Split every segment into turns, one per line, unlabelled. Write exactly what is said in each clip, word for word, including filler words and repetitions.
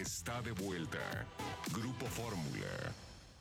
está de vuelta. Grupo Fórmula.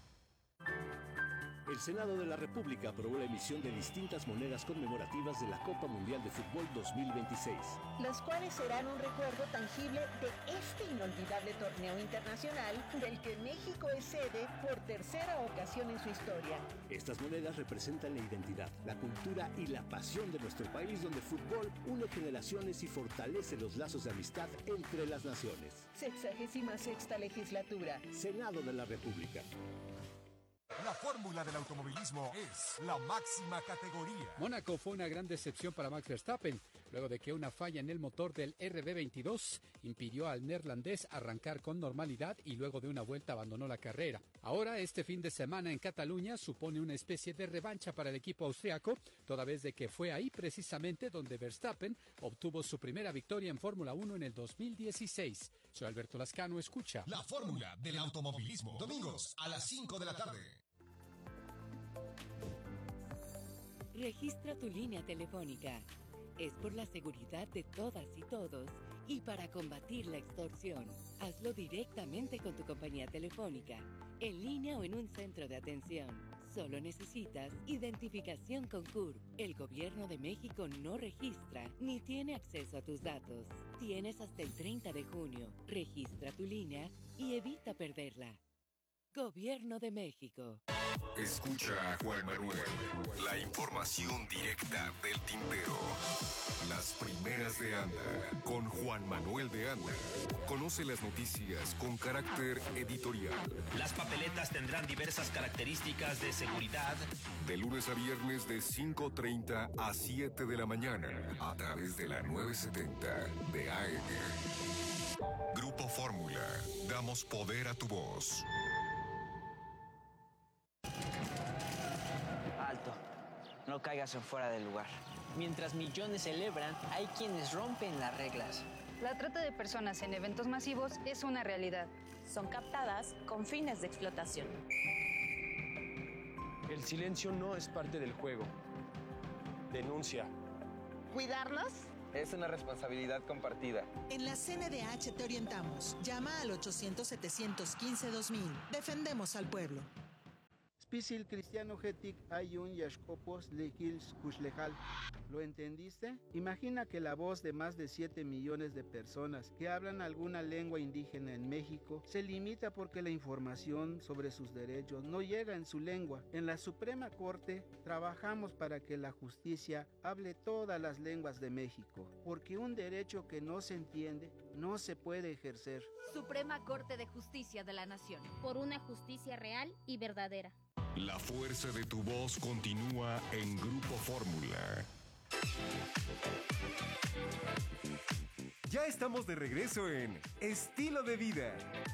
El Senado de la República aprobó la emisión de distintas monedas conmemorativas de la Copa Mundial de Fútbol dos mil veintiséis.
Las cuales serán un recuerdo tangible de este inolvidable torneo internacional del que México es sede por tercera ocasión en su historia.
Estas monedas representan la identidad, la cultura y la pasión de nuestro país, donde el fútbol une generaciones y fortalece los lazos de amistad entre las naciones.
Sexagésima sexta legislatura.
Senado de la República.
La fórmula del automovilismo es la máxima categoría.
Mónaco fue una gran decepción para Max Verstappen, luego de que una falla en el motor del R B veintidós impidió al neerlandés arrancar con normalidad y luego de una vuelta abandonó la carrera. Ahora, este fin de semana en Cataluña supone una especie de revancha para el equipo austriaco, toda vez de que fue ahí precisamente donde Verstappen obtuvo su primera victoria en Fórmula uno en el dos mil dieciséis. Soy Alberto Lascano, escucha.
La fórmula del automovilismo, domingos a las cinco de la tarde.
Registra tu línea telefónica. Es por la seguridad de todas y todos y para combatir la extorsión. Hazlo directamente con tu compañía telefónica, en línea o en un centro de atención. Solo necesitas identificación con C U R. El Gobierno de México no registra ni tiene acceso a tus datos. Tienes hasta el treinta de junio. Registra tu línea y evita perderla. Gobierno de México.
Escucha a Juan Manuel. La información directa del tintero. Las primeras de Anda. Con Juan Manuel de Anda. Conoce las noticias con carácter editorial.
Las papeletas tendrán diversas características de seguridad.
De lunes a viernes de cinco treinta a siete de la mañana. A través de la novecientos setenta de A M. Grupo Fórmula. Damos poder a tu voz.
Alto, no caigas en fuera del lugar. Mientras millones celebran, hay quienes rompen las reglas.
La trata de personas en eventos masivos es una realidad.
Son captadas con fines de explotación.
El silencio no es parte del juego. Denuncia.
¿Cuidarnos?
Es una responsabilidad compartida.
En la C N D H te orientamos. Llama al ochocientos, setecientos quince, dos mil. Defendemos al pueblo.
Spisil cristiano getic ayun yashkopos lekils kushlejal. ¿Lo entendiste? Imagina que la voz de más de siete millones de personas que hablan alguna lengua indígena en México se limita porque la información sobre sus derechos no llega en su lengua. En la Suprema Corte trabajamos para que la justicia hable todas las lenguas de México, porque un derecho que no se entiende no se puede ejercer.
Suprema Corte de Justicia de la Nación. Por una justicia real y verdadera.
La fuerza de tu voz continúa en Grupo Fórmula.
Ya estamos de regreso en Estilo de Vida.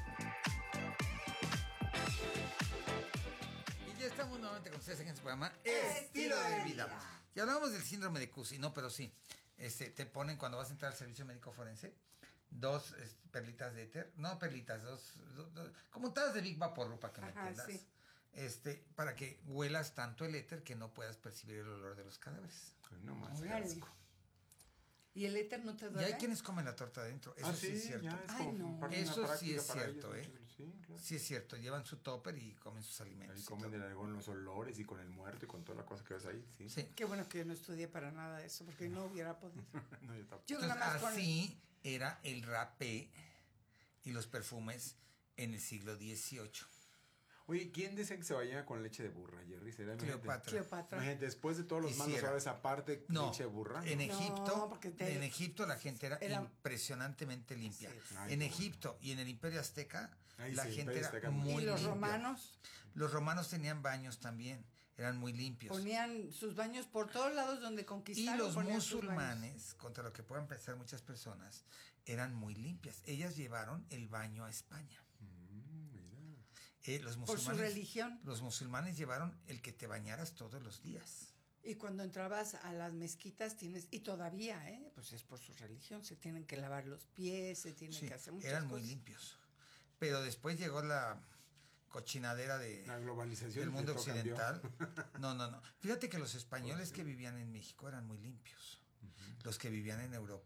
Y ya estamos nuevamente con ustedes en este programa Estilo de Vida. Y hablamos del síndrome de Cusi, no, pero sí. Este, te ponen cuando vas a entrar al servicio médico forense dos este, perlitas de éter, no perlitas, dos, dos, dos como tadas de Big Vapor para que me
Ajá,
entiendas.
sí.
Este, para que huelas tanto el éter que no puedas percibir el olor de los cadáveres.
No más.
¿Y el éter no te duele?
Y hay quienes comen la torta adentro. Eso
ah,
sí,
sí
es cierto.
Ya es
Ay, no.
Eso sí es cierto,
ellos,
¿eh?
Sí, claro.
Sí es cierto. Llevan su topper y comen sus alimentos.
Ahí comen de, con los olores y con el muerto y con toda la cosa que ves ahí. Sí.
Sí.
Qué bueno que yo no estudié para nada de eso, porque no hubiera podido.
No, yo tampoco.
Yo Entonces, nada más así con... era el rapé y los perfumes en el siglo dieciocho.
Oye, ¿quién dice que se bañaba con leche de burra, Jerry? ¿Será
Cleopatra. Cleopatra.
Imagínate, después de todos los malos suaves aparte,
no,
leche de burra.
En Egipto,
no, te...
en Egipto la gente era,
era...
impresionantemente limpia. Sí.
Ay,
en
no.
Egipto y en el Imperio Azteca,
Ay,
la
sí,
gente era
Azteca,
muy limpia.
¿Y los limpia. romanos?
Los romanos tenían baños también, eran muy limpios.
Ponían sus baños por todos lados donde conquistaron.
Y los musulmanes, contra lo que puedan pensar muchas personas, eran muy limpias. Ellas llevaron el baño a España.
Mm, mira.
Eh, los
por su religión.
Los musulmanes llevaron el que te bañaras todos los días.
Y cuando entrabas a las mezquitas tienes, y todavía, ¿eh? Pues es por su religión, se tienen que lavar los pies, se tienen
sí,
que hacer muchas
eran
cosas.
muy limpios. Pero después llegó la cochinadera de
la globalización
del mundo occidental. No, no, no. Fíjate que los españoles que vivían en México eran muy limpios. Uh-huh. Los que vivían en Europa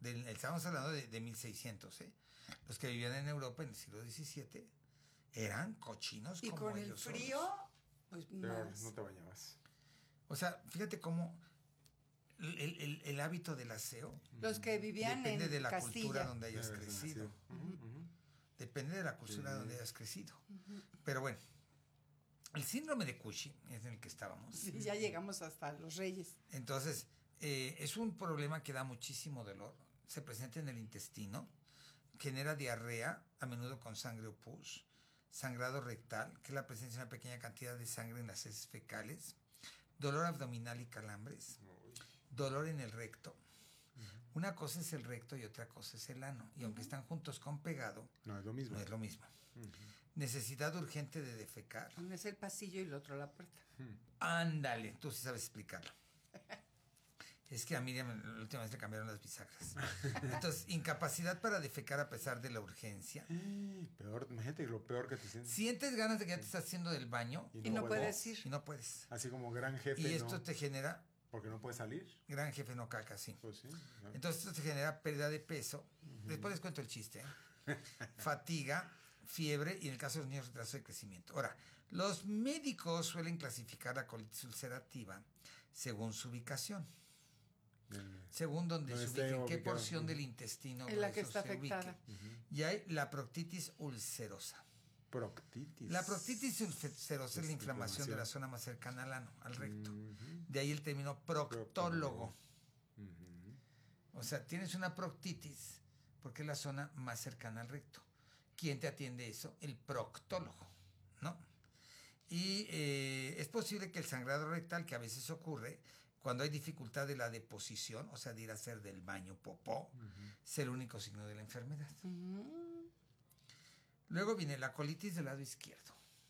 del, estamos hablando de, de mil seiscientos, ¿eh? Los que vivían en Europa en el siglo diecisiete eran cochinos
y
como
con el
ellos
frío,
solos.
pues
Pero
más.
no te bañabas.
O sea, fíjate cómo el, el, el hábito del aseo
los que vivían
depende
en
de la
Castilla.
cultura donde hayas
Debe
crecido.
Uh-huh, uh-huh.
Depende de la cultura
Sí.
donde hayas crecido.
Ujú.
Pero bueno, el síndrome de Cushing es en el que estábamos.
Sí, ya llegamos hasta los reyes.
Entonces, eh, es un problema que da muchísimo dolor. Se presenta en el intestino, genera diarrea, a menudo con sangre o pus, sangrado rectal, que es la presencia de una pequeña cantidad de sangre en las heces fecales, dolor abdominal y calambres, dolor en el recto. Una cosa es el recto y otra cosa es el ano. Y aunque están juntos con pegado,
no es lo mismo.
No es lo mismo.
Uh-huh.
Necesidad urgente de defecar.
Uno es el pasillo y el otro la puerta.
Hmm.
Ándale, tú sí sabes explicarlo. Es que a Miriam la última vez le cambiaron las bisagras. Entonces, incapacidad para defecar a pesar de la urgencia.
Peor, imagínate lo peor que te sientes.
Sientes ganas de que ya te estás haciendo del baño.
Y no, no puedes ir.
Y no puedes.
Así como gran jefe.
Y esto
no,
te genera...
Porque no puedes salir.
Gran jefe no caca, sí.
Pues sí. No.
Entonces esto te genera pérdida de peso. Uh-huh. Después les cuento el chiste. ¿eh? Fatiga, fiebre y en el caso de los niños retraso de crecimiento. Ahora, los médicos suelen clasificar la colitis ulcerativa según su ubicación. Mm. Según donde se ubique, en qué porción uh-huh. del intestino
en la que está afectada.
Uh-huh. Y hay la proctitis ulcerosa.
Proctitis.
La proctitis ulcerosa es la inflamación de la zona más cercana al ano, al recto. Uh-huh. De ahí el término proctólogo. Uh-huh. O sea, tienes una proctitis porque es la zona más cercana al recto. ¿Quién te atiende eso? El proctólogo, ¿no? Y eh, es posible que el sangrado rectal, que a veces ocurre cuando hay dificultad de la deposición, o sea, de ir a hacer del baño popó, uh-huh. sea el único signo de la enfermedad. Uh-huh. Luego viene la colitis del lado izquierdo.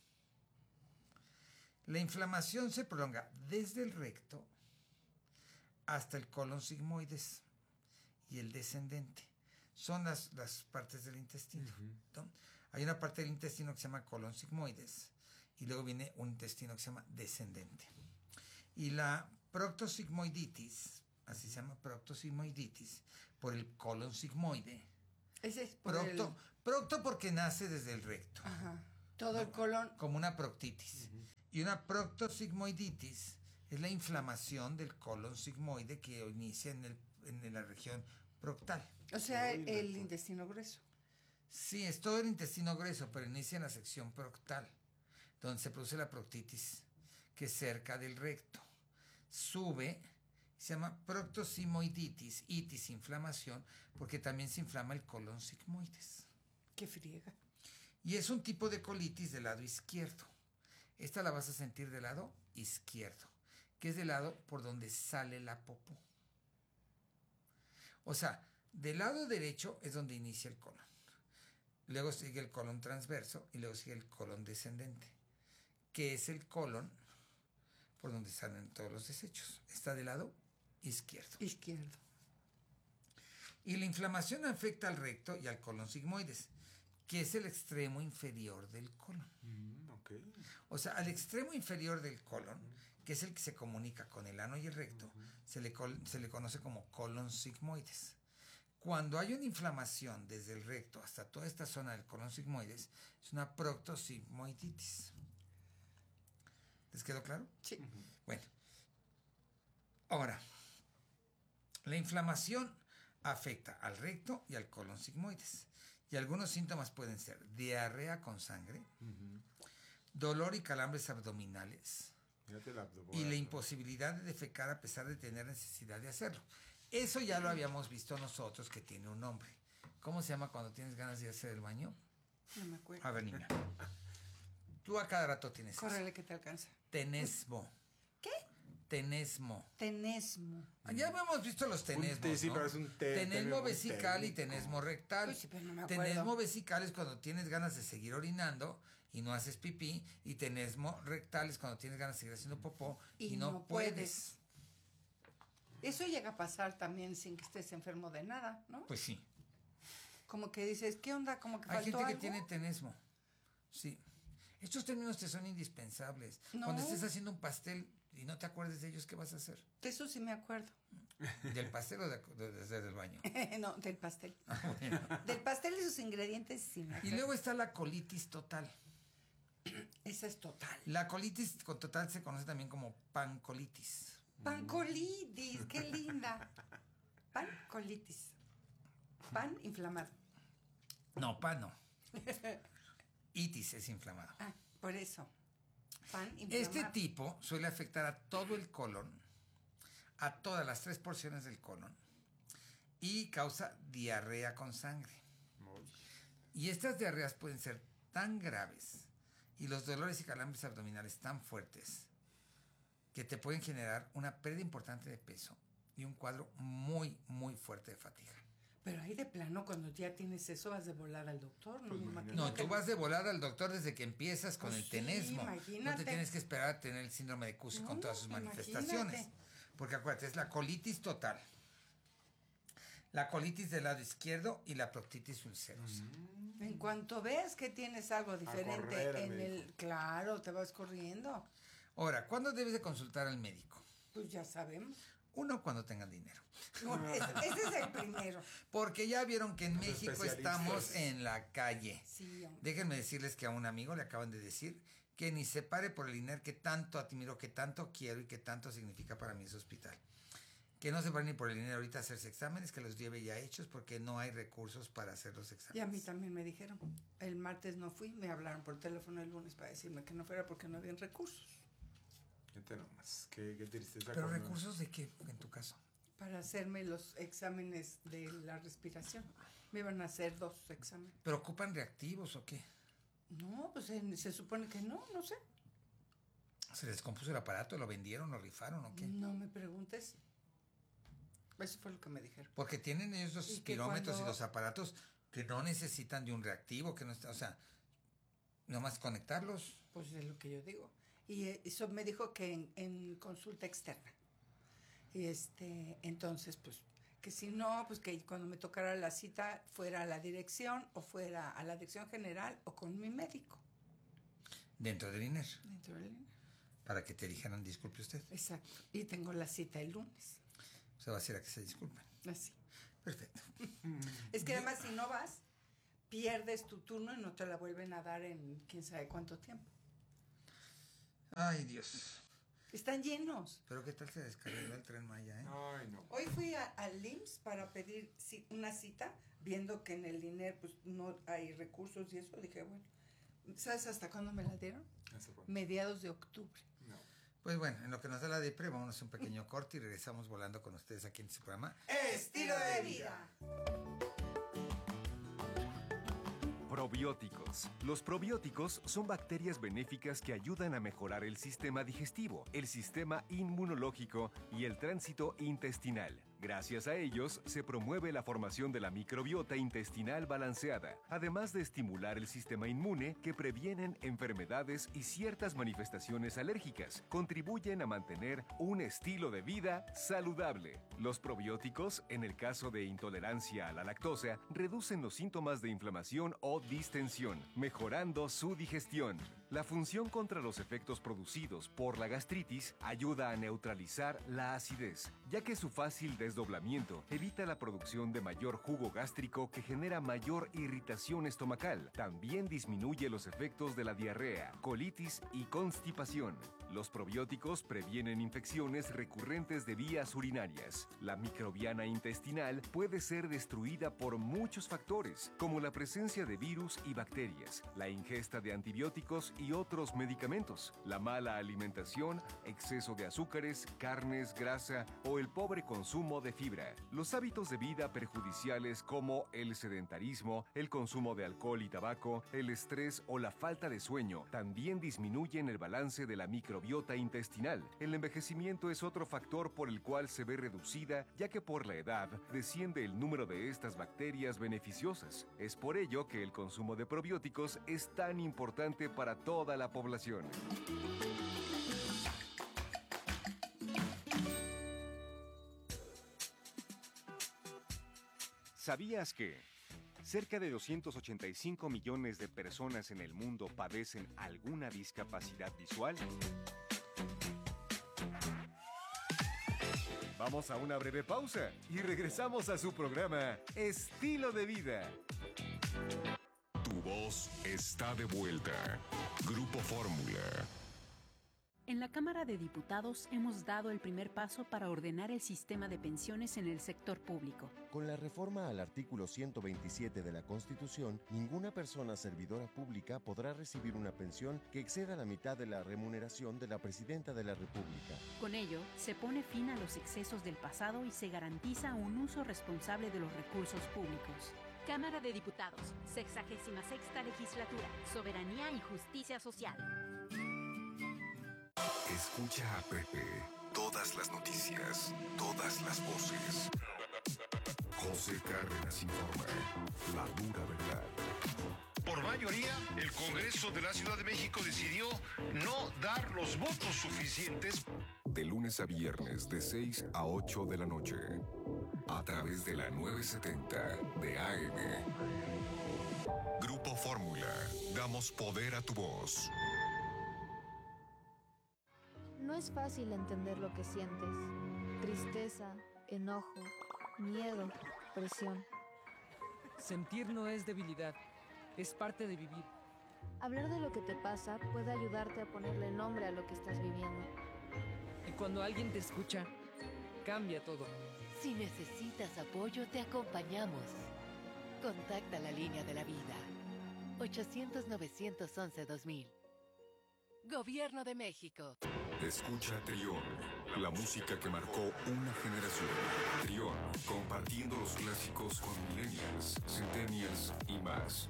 La inflamación se prolonga desde el recto hasta el colon sigmoides y el descendente. Son las, las partes del intestino. Uh-huh. ¿no? Hay una parte del intestino que se llama colon sigmoides y luego viene un intestino que se llama descendente. Y la proctosigmoiditis, así se llama proctosigmoiditis, por el colon sigmoide.
Ese es por
Procto,
el...
procto porque nace desde el recto.
Ajá. Todo ¿no? el colon.
Como una proctitis. Uh-huh. Y una proctosigmoiditis es la inflamación del colon sigmoide que inicia en, el, en la región proctal.
O sea, el, el intestino grueso.
Sí, es todo el intestino grueso, pero inicia en la sección proctal, donde se produce la proctitis, que es cerca del recto. Sube, se llama proctosigmoiditis, itis, inflamación, porque también se inflama el colon sigmoides.
¡Qué friega!
Y es un tipo de colitis del lado izquierdo. Esta la vas a sentir del lado izquierdo, que es del lado por donde sale la popó. O sea, del lado derecho es donde inicia el colon. Luego sigue el colon transverso y luego sigue el colon descendente, que es el colon por donde salen todos los desechos. Está del lado izquierdo.
Izquierdo.
Y la inflamación afecta al recto y al colon sigmoides, que es el extremo inferior del colon.
Mm, okay.
O sea, al extremo inferior del colon, que es el que se comunica con el ano y el recto, uh-huh. se, le col- se le conoce como colon sigmoides. Cuando hay una inflamación desde el recto hasta toda esta zona del colon sigmoides, es una proctosigmoiditis. ¿Les quedó claro?
Sí.
Uh-huh. Bueno. Ahora, la inflamación afecta al recto y al colon sigmoides. Y algunos síntomas pueden ser diarrea con sangre, uh-huh. dolor y calambres abdominales, y la imposibilidad de defecar a pesar de tener necesidad de hacerlo. Eso ya lo habíamos visto nosotros, que tiene un nombre. ¿Cómo se llama cuando tienes ganas de hacer el baño?
No me acuerdo.
A ver, niña. Tú a cada rato tienes
Córrele
eso.
que te alcanza.
Tenesmo.
¿Qué?
Tenesmo.
Tenesmo.
Ya habíamos visto los tenesmos,
te, sí,
¿no?
pero es un te,
tenesmo
te,
vesical
te,
y tenesmo rectal.
Uy, sí, pero no me acuerdo.
Tenesmo vesical es cuando tienes ganas de seguir orinando y no haces pipí, y tenesmo rectal es cuando tienes ganas de seguir haciendo popó y, y no, no puedes. puedes.
Eso llega a pasar también sin que estés enfermo de nada, ¿no?
Pues sí.
Como que dices, ¿qué onda? Como que
Hay
faltó
gente
algo.
que tiene tenesmo. Sí. Estos términos te son indispensables.
No.
Cuando estés haciendo un pastel y no te acuerdes de ellos, ¿qué vas a hacer?
De eso sí me acuerdo.
¿Del pastel o de, de, de, del baño?
No, del pastel.
Ah, bueno.
Del pastel y sus ingredientes, sí. Me
y luego está la colitis total.
Esa es total.
La colitis con total se conoce también como pancolitis.
Pancolitis, qué linda. Pancolitis. Pan inflamado.
No, pan no. Itis es inflamado.
Ah, por eso. Pan inflamado.
Este tipo suele afectar a todo el colon, a todas las tres porciones del colon, y causa diarrea con sangre. Y estas diarreas pueden ser tan graves y los dolores y calambres abdominales tan fuertes que te pueden generar una pérdida importante de peso y un cuadro muy, muy fuerte de fatiga.
Pero ahí de plano, cuando ya tienes eso, vas de volar al doctor, ¿no?
Pues
Me imagino
no,
que...
tú vas de volar al doctor desde que empiezas con
pues
el tenesmo.
Sí, imagínate.
No te tienes que esperar a tener el síndrome de Cushing no, con todas sus manifestaciones. Imagínate. Porque acuérdate, es la colitis total, la colitis del lado izquierdo y la proctitis ulcerosa.
Mm. En cuanto ves que tienes algo diferente correr, en el... Médico. Claro, te vas corriendo.
Ahora, ¿cuándo debes de consultar al médico?
Pues ya sabemos.
Uno, cuando tengan dinero.
No, ese, ese es el primero.
Porque ya vieron que en Los México estamos en la calle.
Sí,
déjenme decirles que a un amigo le acaban de decir que ni se pare por el INER que tanto admiro, que tanto quiero y que tanto significa para mí ese hospital. Que no se pare ni por el INER ahorita a hacerse exámenes, que los lleve ya hechos porque no hay recursos para hacer los exámenes.
Y a mí también me dijeron. El martes no fui, me hablaron por teléfono el lunes para decirme que no fuera porque no habían recursos.
Gente nomás, qué, qué tristeza.
¿Pero recursos de qué, en tu caso?
Para hacerme los exámenes de la respiración. Me iban a hacer dos exámenes.
¿Pero ocupan reactivos o qué?
No, pues se, se supone que no, no sé.
¿Se les descompuso el aparato? ¿Lo vendieron, lo rifaron o qué?
No me preguntes. Eso fue lo que me dijeron.
Porque tienen ellos los pirómetros cuando... y los aparatos que no necesitan de un reactivo, que no está, o sea, nomás conectarlos.
Pues es lo que yo digo. Y eso me dijo que en, en consulta externa. Y este, entonces, pues, que si no, pues que cuando me tocara la cita fuera a la dirección o fuera a la dirección general o con mi médico.
Dentro del INER.
Dentro del INER.
Para que te dijeran, disculpe usted.
Exacto. Y tengo la cita el lunes.
O sea, va a ser a que se disculpen.
Así.
Perfecto.
Es que además si no vas, pierdes tu turno y no te la vuelven a dar en quién sabe cuánto tiempo.
Ay, Dios.
Están llenos.
Pero qué tal se descarriló el Tren Maya, ¿eh?
Ay, no.
Hoy fui al I M S S para pedir una cita, viendo que en el INER pues no hay recursos y eso. Dije, bueno, ¿sabes hasta cuándo me la dieron? Mediados de octubre.
No. Pues bueno, en lo que nos da la depre, vámonos a un pequeño corte y regresamos volando con ustedes aquí en este programa
Estilo de Vida.
Probióticos. Los probióticos son bacterias benéficas que ayudan a mejorar el sistema digestivo, el sistema inmunológico y el tránsito intestinal. Gracias a ellos, se promueve la formación de la microbiota intestinal balanceada, además de estimular el sistema inmune que previenen enfermedades y ciertas manifestaciones alérgicas. Contribuyen a mantener un estilo de vida saludable. Los probióticos, en el caso de intolerancia a la lactosa, reducen los síntomas de inflamación o distensión, mejorando su digestión. La función contra los efectos producidos por la gastritis ayuda a neutralizar la acidez, ya que su fácil desdoblamiento evita la producción de mayor jugo gástrico que genera mayor irritación estomacal. También disminuye los efectos de la diarrea, colitis y constipación. Los probióticos previenen infecciones recurrentes de vías urinarias. La microbiana intestinal puede ser destruida por muchos factores, como la presencia de virus y bacterias, la ingesta de antibióticos y otros medicamentos, la mala alimentación, exceso de azúcares, carnes, grasa o el pobre consumo de fibra. Los hábitos de vida perjudiciales como el sedentarismo, el consumo de alcohol y tabaco, el estrés o la falta de sueño también disminuyen el balance de la microbiota intestinal. El envejecimiento es otro factor por el cual se ve reducida, ya que por la edad desciende el número de estas bacterias beneficiosas. Es por ello que el consumo de probióticos es tan importante para toda la población. ¿Sabías que cerca de doscientos ochenta y cinco millones de personas en el mundo padecen alguna discapacidad visual? Vamos a una breve pausa y regresamos a su programa Estilo de Vida.
Tu voz está de vuelta. Grupo Fórmula.
En la Cámara de Diputados hemos dado el primer paso para ordenar el sistema de pensiones en el sector público.
Con la reforma al artículo ciento veintisiete de la Constitución, ninguna persona servidora pública podrá recibir una pensión que exceda la mitad de la remuneración de la Presidenta de la República.
Con ello, se pone fin a los excesos del pasado y se garantiza un uso responsable de los recursos públicos.
Cámara de Diputados, sexagésima sexta legislatura, soberanía y justicia social.
Escucha a Pepe. Todas las noticias, todas las voces. José Cárdenas informa. La dura verdad.
Por mayoría, el Congreso de la Ciudad de México decidió no dar los votos suficientes.
De lunes a viernes, de seis a ocho de la noche. A través de la nueve setenta de A M. Grupo Fórmula. Damos poder a tu voz.
No es fácil entender lo que sientes. Tristeza, enojo, miedo, presión.
Sentir no es debilidad, es parte de vivir.
Hablar de lo que te pasa puede ayudarte a ponerle nombre a lo que estás viviendo.
Y cuando alguien te escucha, cambia todo.
Si necesitas apoyo, te acompañamos. Contacta la línea de la vida. ochocientos, novecientos once, dos mil. Gobierno de México.
Escucha Trión, la música que marcó una generación. Trión, compartiendo los clásicos con millennials, centennials y más.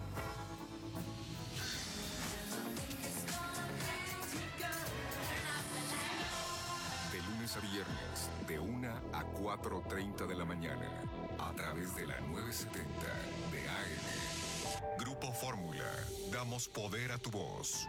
De lunes a viernes, de una a cuatro treinta de la mañana, a través de la nueve setenta de A M. Grupo Fórmula, damos poder a tu voz.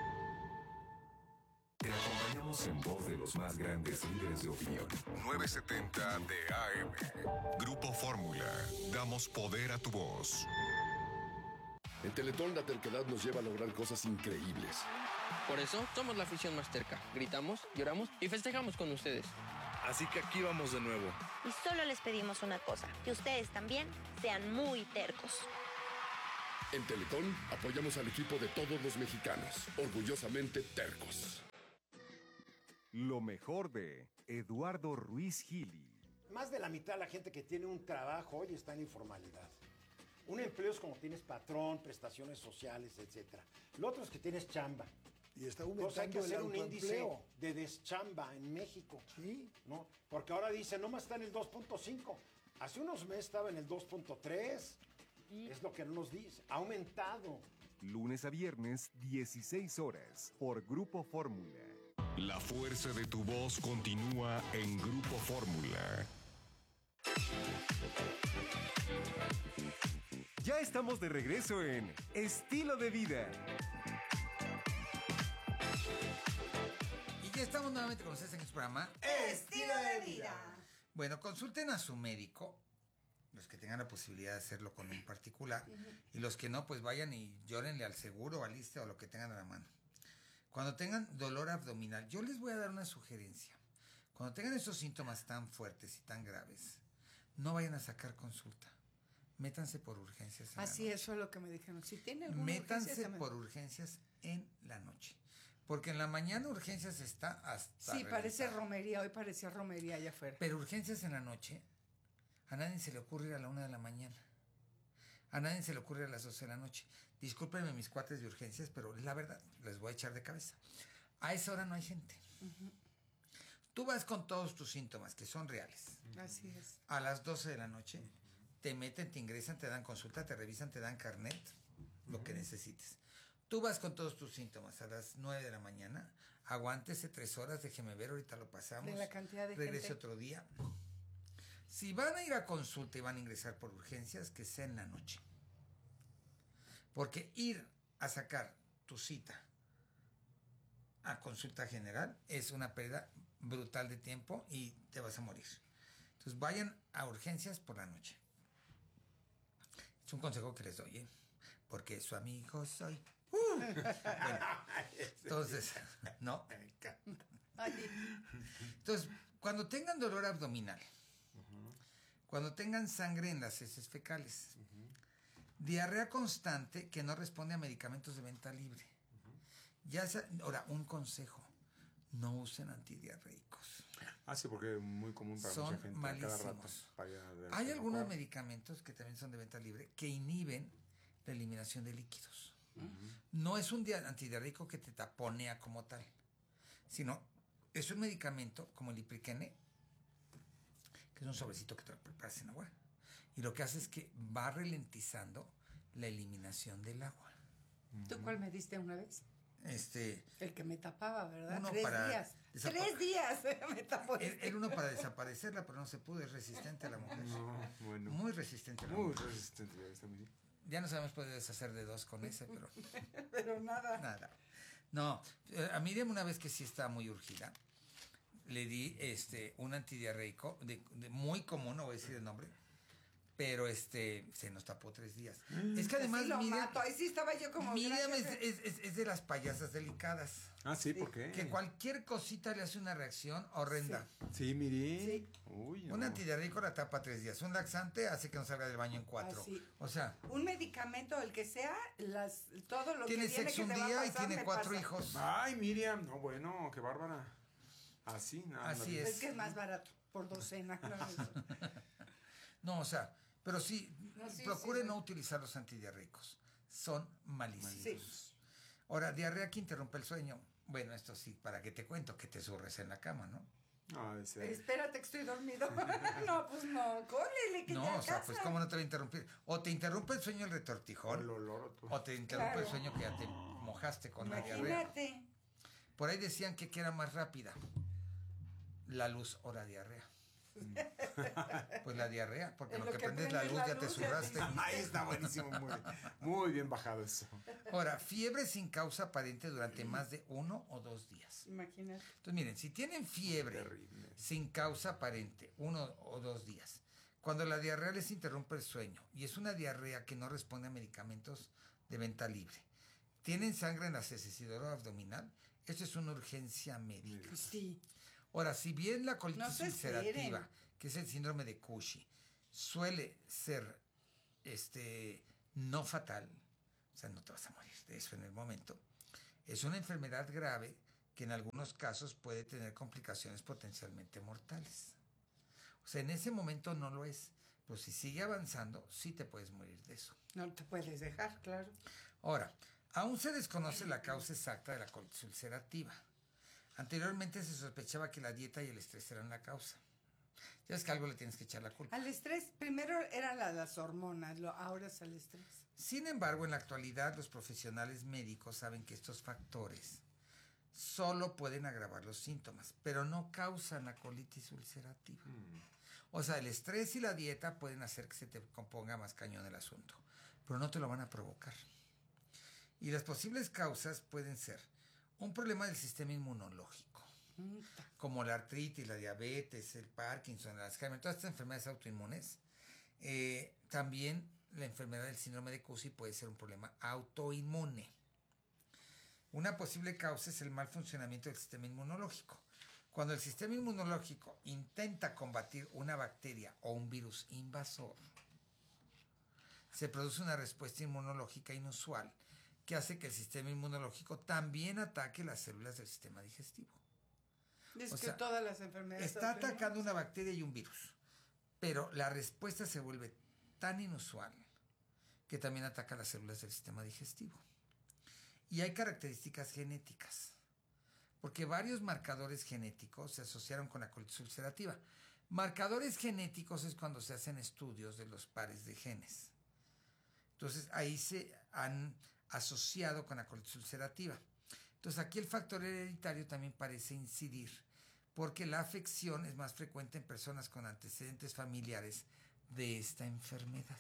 Te acompañamos en voz de los más grandes líderes de opinión. nueve setenta de A M. Grupo Fórmula. Damos poder a tu voz.
En Teletón la terquedad nos lleva a lograr cosas increíbles.
Por eso somos la afición más terca. Gritamos, lloramos y festejamos con ustedes.
Así que aquí vamos de nuevo.
Y solo les pedimos una cosa, que ustedes también sean muy tercos.
En Teletón apoyamos al equipo de todos los mexicanos, orgullosamente tercos.
Lo mejor de Eduardo Ruiz Gili.
Más de la mitad de la gente que tiene un trabajo hoy está en informalidad. Un empleo es como tienes patrón, prestaciones sociales, etcétera. Lo otro es que tienes chamba.
Y está
Entonces hay que
aumentando el
hacer un índice
autoempleo.
de deschamba en México.
Sí.
¿No? Porque ahora dice, nomás está en el dos punto cinco. Hace unos meses estaba en el dos punto tres. Es lo que no nos dice. Ha aumentado.
Lunes a viernes, dieciséis horas, por Grupo Fórmula.
La fuerza de tu voz continúa en Grupo Fórmula.
Ya estamos de regreso en Estilo de Vida.
Y ya estamos nuevamente con ustedes en este programa
Estilo de Vida.
Bueno, consulten a su médico, los que tengan la posibilidad de hacerlo con un particular, y los que no, pues vayan y llórenle al seguro, al ISSSTE o lo que tengan a la mano. Cuando tengan dolor abdominal, yo les voy a dar una sugerencia. Cuando tengan esos síntomas tan fuertes y tan graves, no vayan a sacar consulta. Métanse por urgencias. En
Así,
la noche.
eso es lo que me dijeron. Si tiene alguna
Métanse
urgencia,
por urgencias en la noche. Porque en la mañana urgencias está hasta
Sí,
reventar.
parece romería. Hoy parecía romería allá afuera.
Pero urgencias en la noche, a nadie se le ocurre ir a la una de la mañana. A nadie se le ocurre a las doce de la noche. Discúlpenme mis cuates de urgencias, pero es la verdad, les voy a echar de cabeza. A esa hora no hay gente.
Uh-huh.
Tú vas con todos tus síntomas, que son reales.
Así es.
A las doce de la noche, te meten, te ingresan, te dan consulta, te revisan, te dan carnet, lo uh-huh. que necesites. Tú vas con todos tus síntomas a las nueve de la mañana, aguántese tres horas, déjeme ver, ahorita lo pasamos.
De la cantidad de
regrese
gente.
otro día. Si van a ir a consulta y van a ingresar por urgencias, que sea en la noche. Porque ir a sacar tu cita a consulta general es una pérdida brutal de tiempo y te vas a morir. Entonces vayan a urgencias por la noche. Es un consejo que les doy, ¿eh? Porque su amigo soy. Uh. Bueno, entonces, ¿no?
Me encanta.
Entonces, Cuando tengan dolor abdominal, uh-huh. cuando tengan sangre en las heces fecales, uh-huh. diarrea constante que no responde a medicamentos de venta libre. Uh-huh. Ya sea, ahora, un consejo, no usen antidiarreicos.
Ah, sí, porque es muy común para
son
mucha gente.
Malísimos.
Cada rato vaya de
Hay algunos
mejor.
medicamentos que también son de venta libre que inhiben la eliminación de líquidos.
Uh-huh.
No es un antidiarreico que te taponea como tal, sino es un medicamento como el ipriquene, que es un sobrecito que te lo preparas en agua, y lo que hace es que va ralentizando la eliminación del agua.
¿Tú cuál me diste una vez?
Este,
el que me tapaba, ¿verdad?
Uno
Tres
para
días.
desapa-
Tres días me tapó.
Era el uno para desaparecerla, pero no se pudo, es resistente a la mujer.
No, bueno.
Muy resistente a la
Muy
mujer.
resistente, ya está muy bien.
Ya nos habíamos podido deshacer de dos con ese, pero...
pero nada.
Nada. No, a Miriam una vez que sí estaba muy urgida, le di este un antidiarreico, de, de muy común, no voy a decir el nombre, pero este se nos tapó tres días. Mm. Es que además
Así lo
Miriam,
mato. Ahí sí estaba yo como...
Miriam es, es, es, es de las payasas delicadas.
Ah, sí, ¿por qué?
Que cualquier cosita le hace una reacción horrenda.
Sí, sí Miriam.
Sí.
Uy, no.
Un antidiarreico la tapa tres días. Un laxante hace que no salga del baño en cuatro.
Así.
O sea...
Un medicamento, el que sea, las, todo lo que
tiene
tiene
sexo
que
un
te va
día
a
y
pasar,
tiene
me
cuatro
pasa.
hijos.
Ay, Miriam. No, bueno, qué bárbara. Así, nada.
Así
nada.
es.
Es que es más barato, por docena.
No, o sea, pero sí,
no, sí
procure
sí,
no utilizar los antidiarreicos. Son malísimos.
Sí.
Ahora, diarrea que interrumpe el sueño. Bueno, esto sí, para que te cuento, que te surres en la cama, ¿no?
No, de ser.
Espérate que estoy dormido. No, pues no, cólele que
No,
ya
o sea,
casa.
pues cómo no te va a interrumpir. O te interrumpe el sueño el retortijón.
El olor, tú.
O te interrumpe
Claro.
el sueño que ya te mojaste con la diarrea.
Imagínate.
Por ahí decían que, que era más rápida. La luz o la diarrea. Pues la diarrea, porque
En
lo
lo
que
que
prendes la
prendes
luz
la
ya te
luz, ya te
zurraste.
Ahí está buenísimo, muy, muy bien bajado eso.
Ahora, fiebre sin causa aparente durante más de uno o dos días.
Imagínate.
Entonces, miren, si tienen fiebre
Terrible.
sin causa aparente, uno o dos días, cuando la diarrea les interrumpe el sueño, y es una diarrea que no responde a medicamentos de venta libre, tienen sangre en las heces y dolor abdominal, esto es una urgencia médica.
Sí.
Ahora, si bien la colitis
No se
ulcerativa,
esperen.
que es el síndrome de Cushing, suele ser este, no fatal, o sea, no te vas a morir de eso en el momento, es una enfermedad grave que en algunos casos puede tener complicaciones potencialmente mortales. O sea, en ese momento no lo es, pero si sigue avanzando, sí te puedes morir de eso.
No te puedes dejar, claro.
Ahora, aún se desconoce la causa exacta de la colitis ulcerativa. Anteriormente se sospechaba que la dieta y el estrés eran la causa. Ya es que algo le tienes que echar la culpa.
Al estrés, primero eran la- las hormonas, lo, ahora es el estrés.
Sin embargo, en la actualidad los profesionales médicos saben que estos factores solo pueden agravar los síntomas, pero no causan la colitis ulcerativa.
Mm.
O sea, el estrés y la dieta pueden hacer que se te componga más cañón el asunto, pero no te lo van a provocar. Y las posibles causas pueden ser un problema del sistema inmunológico, como la artritis, la diabetes, el Parkinson, el Alzheimer, todas estas enfermedades autoinmunes. Eh, también la enfermedad del síndrome de Cushing puede ser un problema autoinmune. Una posible causa es el mal funcionamiento del sistema inmunológico. Cuando el sistema inmunológico intenta combatir una bacteria o un virus invasor, se produce una respuesta inmunológica inusual que hace que el sistema inmunológico también ataque las células del sistema digestivo.
Es
O
que
sea,
todas las enfermedades...
Está
autoinmunes-
atacando una bacteria y un virus, pero la respuesta se vuelve tan inusual que también ataca las células del sistema digestivo. Y hay características genéticas, porque varios marcadores genéticos se asociaron con la colitis ulcerativa. Marcadores genéticos es cuando se hacen estudios de los pares de genes. Entonces ahí se han asociado con la colitis ulcerativa. Entonces aquí el factor hereditario también parece incidir, porque la afección es más frecuente en personas con antecedentes familiares de esta enfermedad.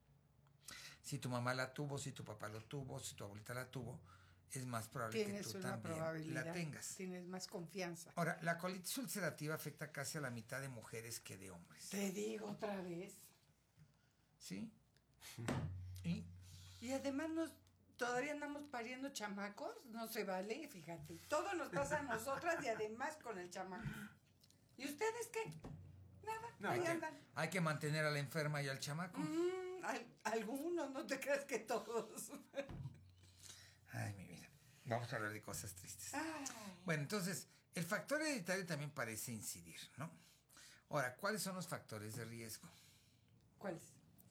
Si tu mamá la tuvo, si tu papá lo tuvo, si tu abuelita la tuvo, es más probable
Tienes
que tú
una
también
probabilidad,
la tengas.
tienes más confianza.
Ahora, la colitis ulcerativa afecta casi a la mitad de mujeres que de hombres.
Te digo otra vez.
¿Sí? Y
Y además nos todavía andamos pariendo chamacos, no se vale, fíjate. Todo nos pasa a nosotras y además con el chamaco. ¿Y ustedes qué? Nada,
No,
ahí
hay,
andan.
que, hay que mantener a la enferma y al chamaco.
Mm, al, algunos, no te creas que todos.
Ay, mi vida. Vamos a hablar de cosas tristes.
Ay.
Bueno, entonces, el factor hereditario también parece incidir, ¿no? Ahora, ¿cuáles son los factores de riesgo?
¿Cuáles?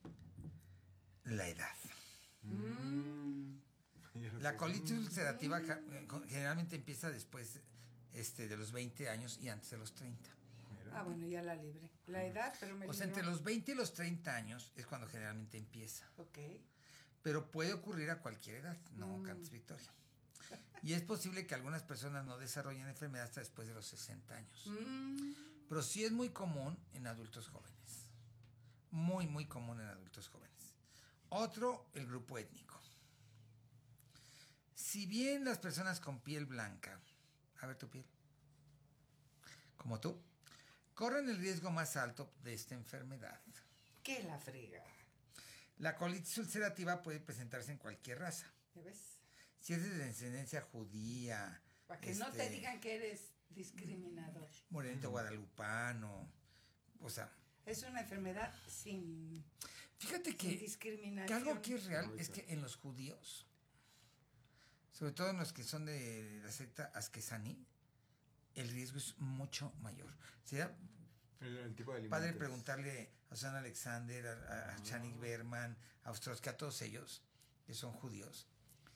La edad.
Mm.
La colitis ulcerativa generalmente empieza después este, de los veinte años y antes de los treinta.
Ah, bueno, ya la libré. La edad, pero me
O sea,
libró.
entre los veinte y los treinta años es cuando generalmente empieza.
Ok.
Pero puede ocurrir a cualquier edad, no
Mm.
cantes victoria. Y es posible que algunas personas no desarrollen enfermedad hasta después de los sesenta años.
Mm.
Pero sí es muy común en adultos jóvenes. Muy, muy común en adultos jóvenes. Otro, el grupo étnico. Si bien las personas con piel blanca, a ver tu piel, como tú, corren el riesgo más alto de esta enfermedad.
¿Qué la frega?
La colitis ulcerativa puede presentarse en cualquier raza.
¿Ya ves?
Si es de descendencia judía,
Para que
este,
no te digan que eres discriminador.
morenito guadalupano, o sea,
Es una enfermedad sin,
fíjate
sin
que,
discriminación.
que algo que es real es que en los judíos, sobre todo en los que son de la secta Askenazi, el riesgo es mucho mayor. Sería
El, el tipo de
padre
alimentos.
preguntarle a Susan Alexander, a, a, a Chanik Berman, a Ostrowski, a todos ellos, que son judíos,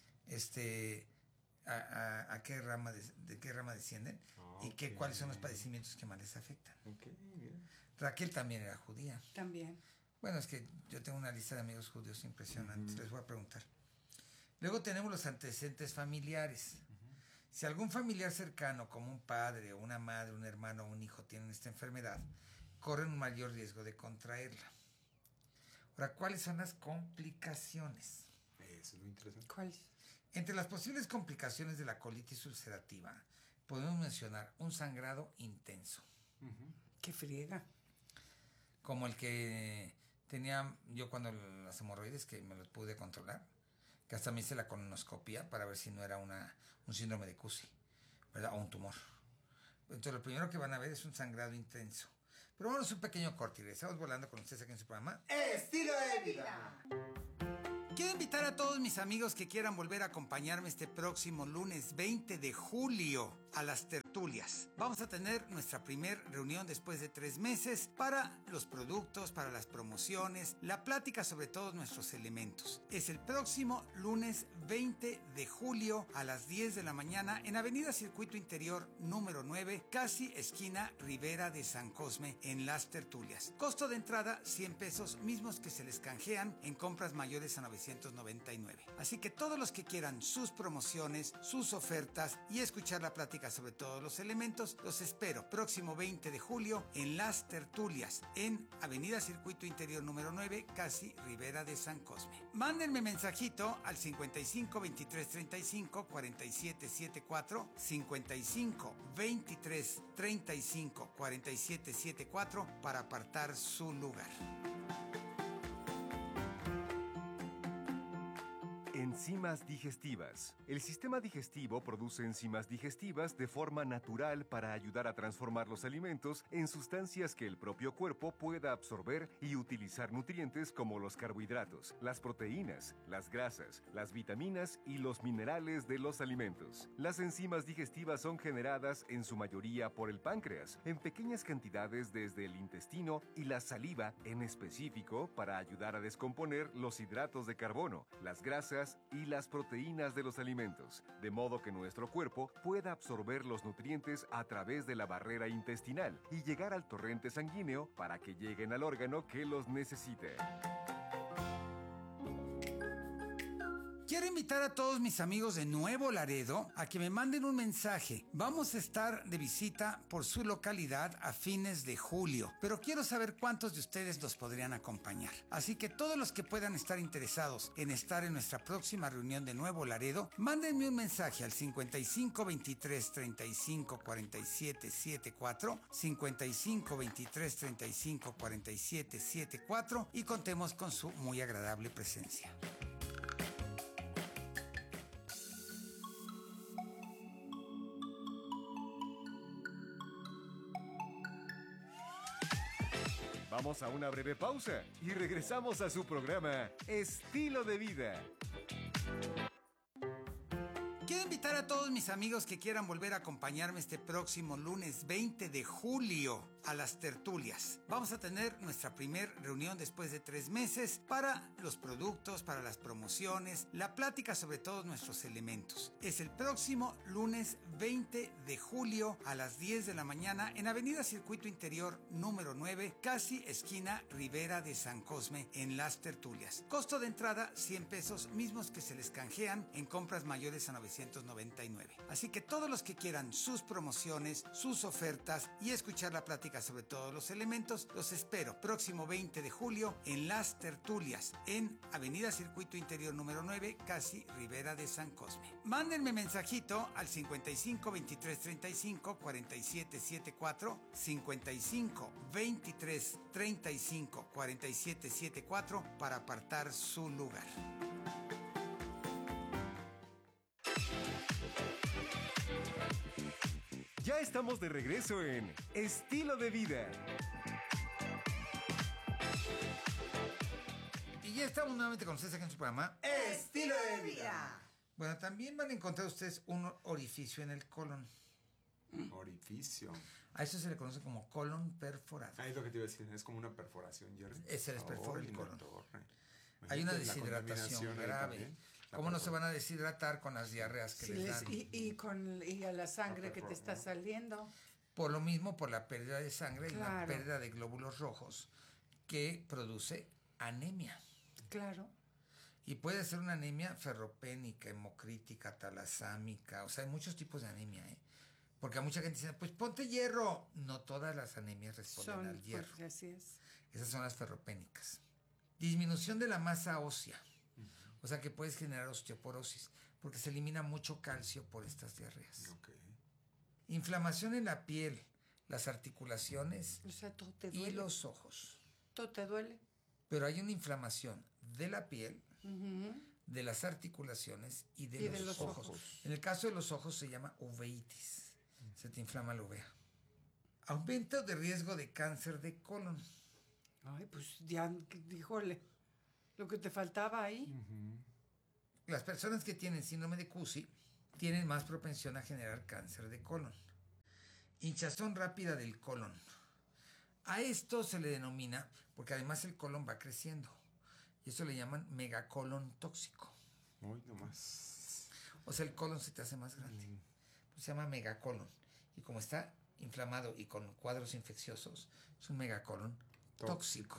este, a, a, a qué rama de, de qué rama descienden
Ah,
y que,
ok.
cuáles son los padecimientos que más les afectan.
Ok, bien.
Raquel también era judía.
También.
Bueno, es que yo tengo una lista de amigos judíos impresionante, les voy a preguntar. Luego tenemos los antecedentes familiares. Si algún familiar cercano, como un padre o una madre, un hermano o un hijo, tienen esta enfermedad, corren un mayor riesgo de contraerla. Ahora, ¿cuáles son las complicaciones?
Eso es lo interesante.
¿Cuáles?
Entre las posibles complicaciones de la colitis ulcerativa, podemos mencionar un sangrado intenso.
¡Qué friega!
Como el que tenía yo cuando las hemorroides, que me los pude controlar, que hasta me hice la colonoscopia para ver si no era una, un síndrome de Cusi, ¿verdad? O un tumor. Entonces lo primero que van a ver es un sangrado intenso. Pero bueno, es un pequeño corte y regresamos volando con ustedes aquí en su programa
¡Estilo de vida!
Quiero invitar a todos mis amigos que quieran volver a acompañarme este próximo lunes veinte de julio a las tertulias. Vamos a tener nuestra primer reunión después de tres meses para los productos, para las promociones, la plática sobre todos nuestros elementos. Es el próximo lunes veinte de julio a las diez de la mañana en Avenida Circuito Interior número nueve, casi esquina Rivera de San Cosme, en las tertulias. Costo de entrada cien pesos, mismos que se les canjean en compras mayores a novecientos noventa y nueve. Así que todos los que quieran sus promociones, sus ofertas y escuchar la plática sobre todos los elementos, los espero próximo veinte de julio en las tertulias en Avenida Circuito Interior número nueve, casi Rivera de San Cosme. Mándenme mensajito al cincuenta y cinco veintitrés treinta y cinco cuarenta y siete setenta y cuatro, cincuenta y cinco veintitrés treinta y cinco cuarenta y siete setenta y cuatro para apartar su lugar.
Enzimas digestivas. El sistema digestivo produce enzimas digestivas de forma natural para ayudar a transformar los alimentos en sustancias que el propio cuerpo pueda absorber y utilizar nutrientes como los carbohidratos, las proteínas, las grasas, las vitaminas y los minerales de los alimentos. Las enzimas digestivas son generadas en su mayoría por el páncreas, en pequeñas cantidades desde el intestino y la saliva en específico para ayudar a descomponer los hidratos de carbono, las grasas y las proteínas de los alimentos, de modo que nuestro cuerpo pueda absorber los nutrientes a través de la barrera intestinal y llegar al torrente sanguíneo para que lleguen al órgano que los necesite.
Quiero invitar a todos mis amigos de Nuevo Laredo a que me manden un mensaje. Vamos a estar de visita por su localidad a fines de julio, pero quiero saber cuántos de ustedes nos podrían acompañar. Así que todos los que puedan estar interesados en estar en nuestra próxima reunión de Nuevo Laredo, mándenme un mensaje al cincuenta y cinco veintitrés treinta y cinco cuarenta y siete setenta y cuatro, cincuenta y cinco veintitrés treinta y cinco cuarenta y siete setenta y cuatro y contemos con su muy agradable presencia.
Vamos a una breve pausa y regresamos a su programa Estilo de Vida.
Quiero invitar a todos mis amigos que quieran volver a acompañarme este próximo lunes veinte de julio a las tertulias. Vamos a tener nuestra primer reunión después de tres meses para los productos, para las promociones, la plática sobre todos nuestros elementos. Es el próximo lunes veinte de julio a las diez de la mañana en Avenida Circuito Interior número nueve, casi esquina Ribera de San Cosme, en las tertulias. Costo de entrada cien pesos, mismos que se les canjean en compras mayores a novecientos noventa y nueve. Así que todos los que quieran sus promociones, sus ofertas y escuchar la plática sobre todos los elementos, los espero próximo veinte de julio en las tertulias en Avenida Circuito Interior número nueve, casi Ribera de San Cosme. Mándenme mensajito al cincuenta y cinco veintitrés treinta y cinco cuarenta y siete setenta y cuatro, cincuenta y cinco veintitrés treinta y cinco cuarenta y siete setenta y cuatro para apartar su lugar.
Ya estamos de regreso en Estilo de Vida.
Y ya estamos nuevamente con ustedes aquí en su programa
Estilo de Vida.
Bueno, también van a encontrar ustedes un orificio en el colon.
Orificio.
A eso se le conoce como colon perforado.
Ah, es lo que te iba a decir, es como una perforación, Jerry.
Se les perfora
Oh,
el colon.
torre.
Hay una
La
deshidratación
contaminación ahí
grave.
también, la
¿Cómo no se
perforación.
van a deshidratar con las diarreas que
Sí,
les
les-
dan?
y, y con y a la sangre
La
que te
perfor-
está
¿no?
saliendo.
Por lo mismo, por la pérdida de sangre y la
Claro.
pérdida de glóbulos rojos que produce anemia.
Claro.
Y puede ser una anemia ferropénica, hemocrítica, talasámica. O sea, hay muchos tipos de anemia, ¿eh? Porque a mucha gente dice, pues ponte hierro. No todas las anemias responden
Son,
al hierro.
pues, así es.
Esas son las ferropénicas. Disminución de la masa ósea. O sea que puedes generar osteoporosis, porque se elimina mucho calcio por estas diarreas. Inflamación en la piel, las articulaciones
O sea, todo te
y
duele.
los ojos.
Todo te duele.
Pero hay una inflamación de la piel,
Ujú.
de las articulaciones y de,
Y
los,
de los
ojos.
ojos.
En el caso de los ojos se llama uveitis. Se te inflama la uvea. Aumento de riesgo de cáncer de colon.
Ay, pues ya, híjole, lo que te faltaba ahí.
Las personas que tienen síndrome de Cushing tienen más propensión a generar cáncer de colon. Hinchazón rápida del colon. A esto se le denomina, porque además el colon va creciendo, y eso le llaman megacolon tóxico.
Uy, nomás.
O sea, el colon se te hace más grande. Pues se llama megacolon. Y como está inflamado y con cuadros infecciosos, es un megacolon tóxico.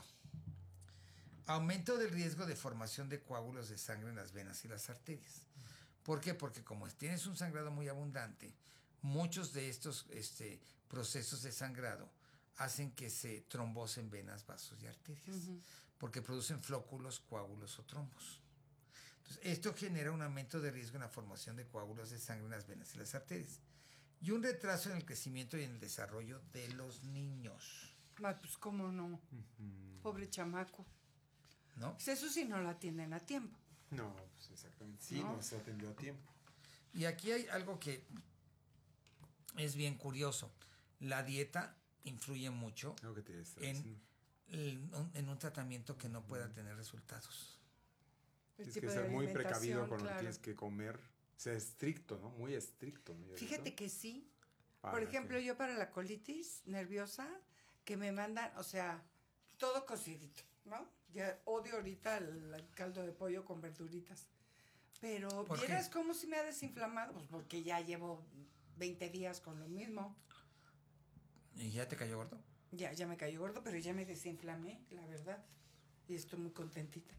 Aumento del riesgo de formación de coágulos de sangre en las venas y las arterias. ¿Por qué? Porque como tienes un sangrado muy abundante, muchos de estos este, procesos de sangrado hacen que se trombosen venas, vasos y arterias,
Ujú.
porque producen flóculos, coágulos o trombos. Entonces, esto genera un aumento de riesgo en la formación de coágulos de sangre en las venas y las arterias. Y un retraso en el crecimiento y en el desarrollo de los niños.
Ah, pues cómo no. Pobre chamaco.
¿No?
Pues eso sí no lo atienden a tiempo.
No, pues exactamente. Sí, no,
No.
se atendió a tiempo.
Y aquí hay algo que es bien curioso. La dieta influye mucho
Lo que te está
en,
diciendo.
el- un- en un tratamiento que no pueda tener resultados.
El
Tienes
tipo
que
de
ser muy
alimentación,
precavido con lo que
claro.
tienes que comer. Sea estricto, ¿no? Muy estricto, ¿no?
Fíjate que sí.
Para
Por ejemplo,
que-
yo para la colitis nerviosa, que me mandan, o sea, todo cocidito, ¿no? Ya odio ahorita el, el caldo de pollo con verduritas. Pero,
¿Por qué?
¿vieras cómo se me ha desinflamado? Pues porque ya llevo veinte días con lo mismo.
¿Y ya te cayó gordo?
Ya, ya me cayó gordo, pero ya me desinflamé, la verdad. Y estoy muy contentita.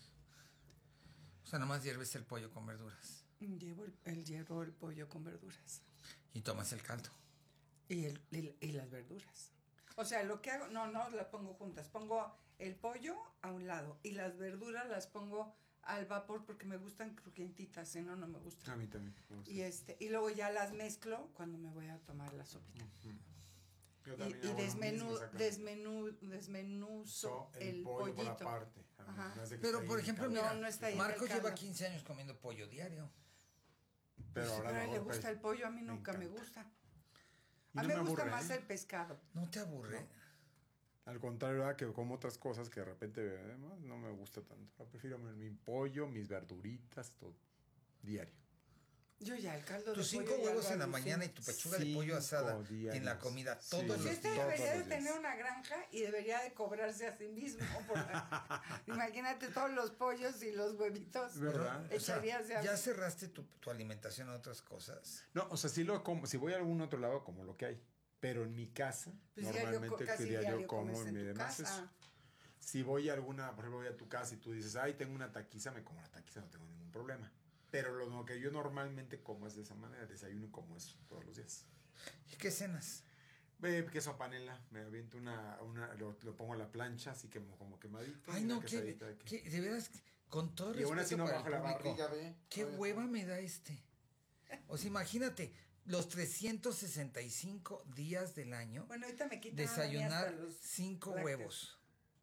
O sea, nomás hierves el pollo con verduras.
Llevo el, el hierro, el pollo con verduras.
Y tomas el caldo.
Y, el, y, y las verduras. O sea, lo que hago, no, no las pongo juntas. Pongo el pollo a un lado y las verduras las pongo al vapor porque me gustan crujientitas, si no, no me gustan.
A mí también me gusta.
Y, este, y luego ya las mezclo cuando me voy a tomar la sopita.
Yo
Y,
también
y
hago lo
desmenú,
mismo, exactamente.
desmenú, desmenuzo
So, el
el,
pollo por
pollito.
aparte.
Ajá.
No es de que
Pero,
esté
por
ahí
ejemplo,
en
mira,
No, no está ahí en
Marcos
el caldo.
lleva quince años comiendo pollo diario.
Pero
Pues sí,
ahora
pero a él
lo
le
hago,
gusta
pues,
el pollo, a mí
me
nunca me
encanta.
gusta.
Y
A
no
mí
me
me gusta
aburre,
más
¿eh?
el pescado.
¿No te aburre?
Al contrario, ¿verdad? Que como otras cosas que de repente eh, no, no me gusta tanto. Yo prefiero mi, mi pollo, mis verduritas, todo. Diario.
Yo ya, el caldo
Tus
de pollo.
cinco
ya
huevos
lo
en la
alucino.
mañana y tu pechuga de pollo asada
diarios.
en la comida
Sí.
todos
Pues
los
este
días.
debería de
los días.
tener una granja y debería de cobrarse a sí mismo. por- Imagínate todos los pollos y los huevitos.
¿Verdad?
O sea,
Echarías de
¿ya
a-
cerraste tu, tu alimentación a otras cosas?
No, o sea, si lo como, si voy a algún otro lado, como lo que hay. Pero en mi casa,
Pues diario co-
normalmente
casi
que diario
diario
como
comes en
mi
tu
demás
casa.
eso. Si voy a alguna, por ejemplo, voy a tu casa y tú dices, ay, tengo una taquiza, me como la taquiza, no tengo ningún problema. Pero lo, lo que yo normalmente como es de esa manera, desayuno y como eso todos los días.
¿Y qué cenas?
Eh, queso panela, me aviento una, una lo, lo pongo a la plancha, así que como, como quemadito.
Ay,
y una
no, que,
quesadita de que-
que de veras, con todo
Y aún así
respeto
no
para
bajo
el
la
público,
barriga, ve.
qué
Oye,
hueva me da este. O sea, imagínate, los trescientos sesenta y cinco días del año,
Bueno, ahorita me quitan
desayunar
a mí hasta los
cinco
lácteos.
huevos.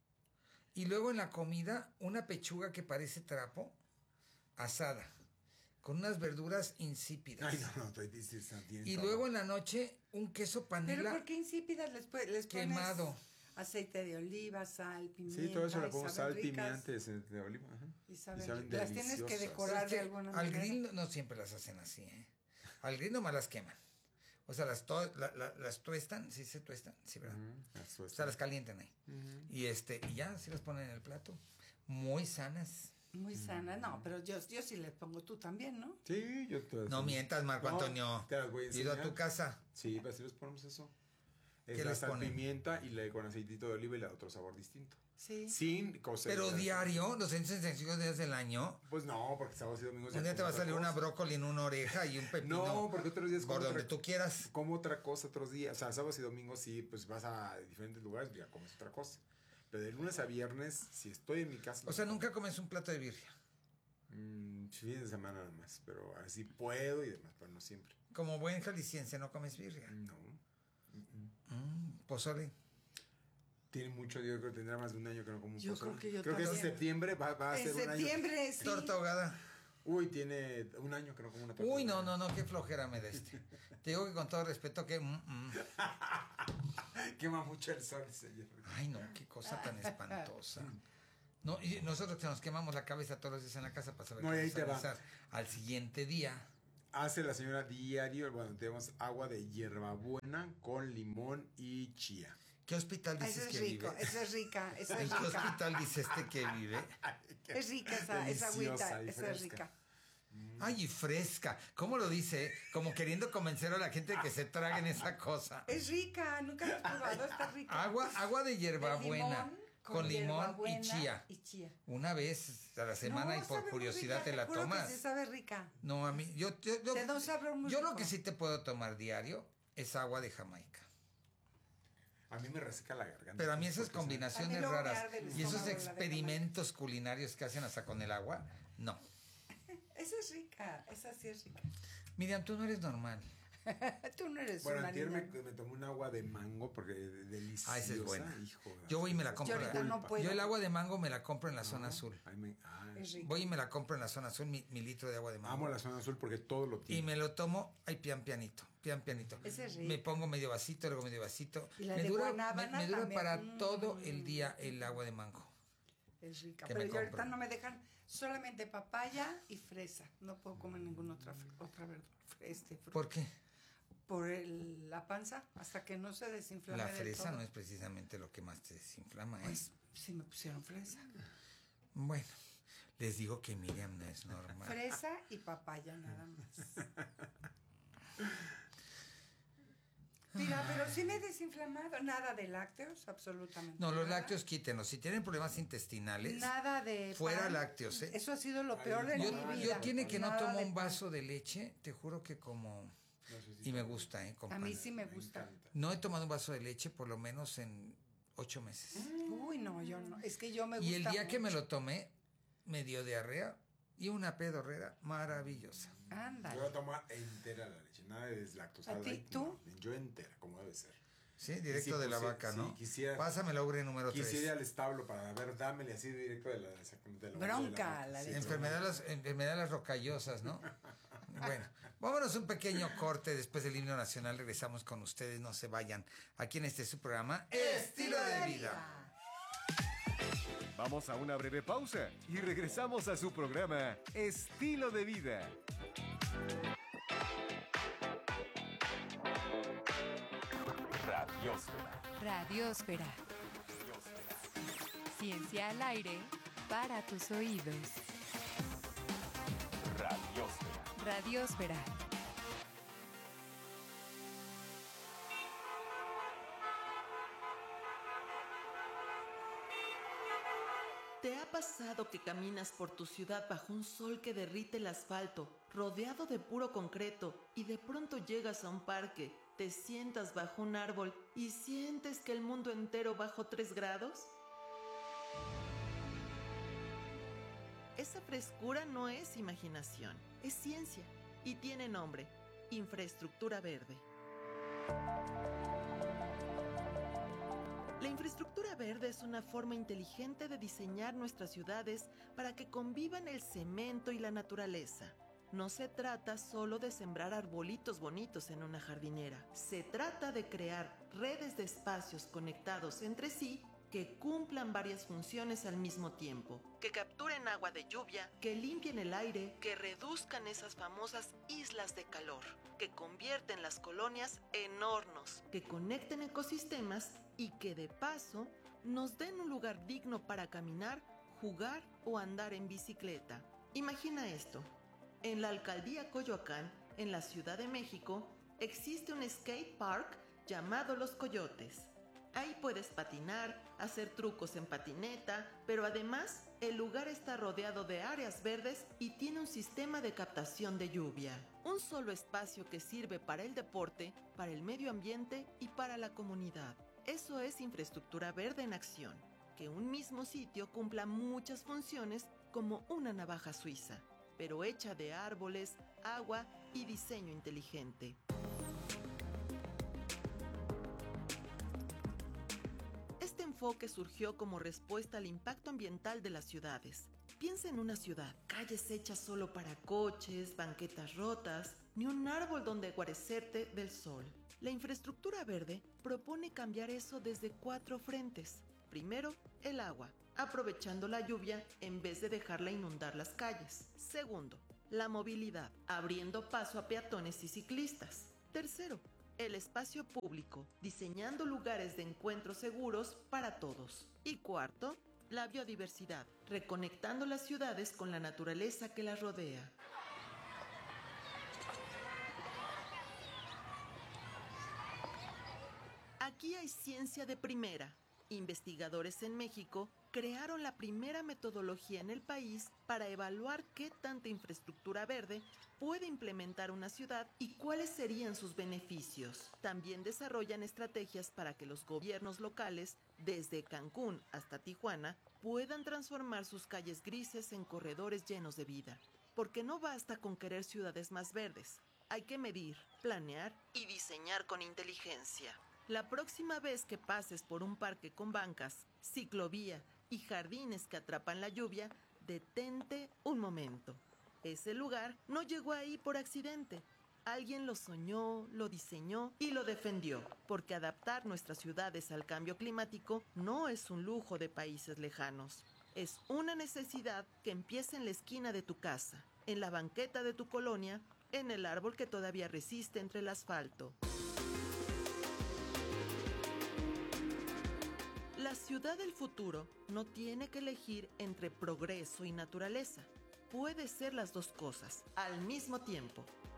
Y luego en la comida, una pechuga que parece trapo, asada, con unas verduras insípidas.
Ay, no, no, estoy diciendo.
Y luego en la noche, un queso
Pero
panela
¿por qué insípidas les, pu- les pones
quemado.
aceite de oliva, sal, pimienta?
Sí, todo eso le
y
pongo
saben
sal,
ricas?
pimienta y aceite de oliva. Ajá.
Y saben,
Y saben
ricas. Las tienes que
deliciosas.
decorar
Es que
de alguna
al
manera.
grill no, no siempre las hacen así, ¿eh? Al grill nomás las queman. O sea, las, to- la- la- las tuestan, ¿sí se tuestan? Sí, ¿verdad?
Ujú, las
O
tuestan.
sea, las calientan ahí.
Ujú.
Y este, y ya, sí las ponen en el plato. Muy sanas.
Muy sana, no, pero yo, yo sí le pongo tú también, ¿no?
Sí, yo te las
No
pongo.
mientas, Marco
No,
Antonio.
Te las voy a
Ido a
enseñar.
tu casa.
Sí, pero si les ponemos eso. Es
¿Qué
la
les
sal,
ponen?
pimienta y le con aceitito de oliva y le da otro sabor distinto.
Sí.
Sin cocer.
Pero diario, los ciento sesenta y cinco días del año,
Pues no, porque sábados y domingos. ya
un día te
como
va a
otra
salir una
cosa.
brócoli en una oreja y un pepino.
No, porque otros días
por
como
donde
otra-
tú quieras.
Como otra cosa otros días. O sea, sábados y domingos sí, pues vas a diferentes lugares y ya comes otra cosa. Pero de lunes a viernes, si estoy en mi casa.
O sea, nunca comes un plato de birria.
Mm, fines de semana nada más, pero así puedo y demás, pero no siempre.
Como buen jalisciense no comes birria.
No.
Mm, pozole.
Tiene mucho, yo creo que tendrá más de un año que no como un
Yo
pozole.
creo que yo
Creo que es
también.
septiembre, va, va a
En
ser un año.
septiembre, sí.
Torta ahogada.
Uy, tiene un año que no como una torta.
Uy, no, no, no, qué flojera me da este. Te digo que con todo respeto que... mm, mm.
Quema mucho el sol, señor.
Ay, no, qué cosa tan espantosa. No, y nosotros que nos quemamos la cabeza todos los días en la casa para saber
No, y
qué
ahí
vamos
te
a
va.
realizar. Al siguiente día,
Hace la señora diario, bueno, tenemos agua de hierbabuena con limón y chía.
¿qué hospital
Ah,
dices
esa es
que
rico,
vive?
esa es rica, esa
¿En
es
qué
rica.
hospital dice este que vive?
Es rica esa, esa
Deliciosa
agüita,
y
esa es
fresca.
rica.
Ay, y fresca. ¿Cómo lo dice? Como queriendo convencer a la gente de que se traguen esa cosa.
Es rica, nunca la has probado, está rica.
Agua, agua de hierbabuena
limón
con, limón y
hierbabuena
chía.
y chía.
Una vez a la semana
No,
y por
sabe muy
curiosidad
rica,
te la
juro que
tomas.
sí sabe rica.
No, a mí, yo, yo, yo,
Te da un sabor muy
yo lo
rico.
que sí te puedo tomar diario es agua de Jamaica.
A mí me reseca la garganta.
Pero a mí esas
porque
combinaciones
A mí luego me
raras
arde el
y esos
estómago, la de
experimentos culinarios que hacen hasta con el agua, no.
Esa es rica, esa sí es rica.
Miriam, tú no eres normal.
Tú no eres
Bueno,
una
antier me,
niña.
me tomé un agua de mango porque es deliciosa.
Ah, esa es buena.
Hijo,
Yo voy y me la compro.
Yo ahorita no puedo.
Yo el agua de mango me la compro en la zona azul.
Ay, me- ah,
Es rica.
Voy y me la compro en la zona azul, mi, mi litro de agua de mango.
amo la zona azul porque todo lo
Y
tiene.
me lo tomo, ay, pian pianito, pian pianito.
Ese es rico.
Me pongo medio vasito, luego medio vasito.
Y la
me
de
dura, me,
guanábana
me dura
también.
para
Mm.
todo el día el agua de mango.
Es rica.
que
Pero
me
yo ahorita
compro.
no me dejan solamente papaya y fresa. No puedo comer ninguna otra, fr- otra verdura. Este, fruta.
¿Por qué?
Por el- la panza, hasta que no se desinflame
La
del
fresa
todo.
no es precisamente lo que más te desinflama, ¿eh?
Pues sí me pusieron fresa.
Bueno, les digo que Miriam no es normal.
Fresa y papaya nada más. Mira, pero sí me he desinflamado. Nada de lácteos, absolutamente.
No, los
nada.
lácteos quítenlos. Si tienen problemas intestinales,
Nada de
fuera
pan.
lácteos, ¿eh?
Eso ha sido lo peor de
Yo,
mi
yo
vida.
tiene que no
Nada
tomo
de
un
pan.
vaso de leche, te juro que como... Y me gusta, ¿eh? Con
A mí
pan.
sí me gusta.
No he tomado un vaso de leche por lo menos en ocho meses.
Uy, no, yo no. Es que yo me gusta
Y el día que me
mucho.
lo tomé, me dio diarrea y una pedorrera maravillosa.
Ándale.
Yo la tomo entera la leche, nada de deslactosada.
¿A ti,
Ay,
tú?
no, yo entera, como debe ser.
Sí, directo
Y
de la
pues,
vaca,
sí,
¿no?
quisiera-
Pásame la ubre número
Quisiera ir
tres.
al establo para ver, dámele así directo de la, exactamente de la
Bronca,
de la vaca.
la
Sí,
de-
Enfermedades, enfermedades rocallosas, ¿no? Bueno, vámonos un pequeño corte después del himno nacional. Regresamos con ustedes, no se vayan. Aquí en este su programa, Estilo de Vida.
Vamos a una breve pausa y regresamos a su programa, Estilo de Vida.
Radiósfera. Radiósfera. Ciencia al aire para tus oídos. Radiósfera. Radiósfera.
¿Te ha pasado que caminas por tu ciudad bajo un sol que derrite el asfalto, rodeado de puro concreto, y de pronto llegas a un parque, te sientas bajo un árbol y sientes que el mundo entero bajo tres grados? Esa frescura no es imaginación, es ciencia y tiene nombre: infraestructura verde. La infraestructura verde es una forma inteligente de diseñar nuestras ciudades para que convivan el cemento y la naturaleza. No se trata solo de sembrar arbolitos bonitos en una jardinera. Se trata de crear redes de espacios conectados entre sí que cumplan varias funciones al mismo tiempo, que capturen agua de lluvia, que limpien el aire, que reduzcan esas famosas islas de calor, que convierten las colonias en hornos, que conecten ecosistemas y que de paso nos den un lugar digno para caminar, jugar o andar en bicicleta. Imagina esto: en la alcaldía Coyoacán, en la Ciudad de México, existe un skate park llamado Los Coyotes. Ahí puedes patinar, hacer trucos en patineta, pero además el lugar está rodeado de áreas verdes y tiene un sistema de captación de lluvia. Un solo espacio que sirve para el deporte, para el medio ambiente y para la comunidad. Eso es infraestructura verde en acción. Que un mismo sitio cumpla muchas funciones como una navaja suiza, pero hecha de árboles, agua y diseño inteligente. Este enfoque surgió como respuesta al impacto ambiental de las ciudades. Piensa en una ciudad, calles hechas solo para coches, banquetas rotas, ni un árbol donde guarecerte del sol. La infraestructura verde propone cambiar eso desde cuatro frentes. Primero, el agua, aprovechando la lluvia en vez de dejarla inundar las calles. Segundo, la movilidad, abriendo paso a peatones y ciclistas. Tercero, el espacio público, diseñando lugares de encuentro seguros para todos. Y cuarto, la biodiversidad, reconectando las ciudades con la naturaleza que las rodea. Aquí hay ciencia de primera. Investigadores en México crearon la primera metodología en el país para evaluar qué tanta infraestructura verde puede implementar una ciudad y cuáles serían sus beneficios. También desarrollan estrategias para que los gobiernos locales, desde Cancún hasta Tijuana, puedan transformar sus calles grises en corredores llenos de vida. Porque no basta con querer ciudades más verdes. Hay que medir, planear y diseñar con inteligencia. La próxima vez que pases por un parque con bancas, ciclovía y jardines que atrapan la lluvia, detente un momento. Ese lugar no llegó ahí por accidente. Alguien lo soñó, lo diseñó y lo defendió, porque adaptar nuestras ciudades al cambio climático no es un lujo de países lejanos. Es una necesidad que empieza en la esquina de tu casa, en la banqueta de tu colonia, en el árbol que todavía resiste entre el asfalto. La ciudad del futuro no tiene que elegir entre progreso y naturaleza. Puede ser las dos cosas al mismo tiempo.